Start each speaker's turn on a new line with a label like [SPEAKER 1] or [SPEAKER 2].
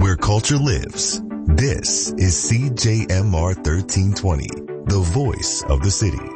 [SPEAKER 1] where culture lives. This is CJMR 1320, the voice of the city.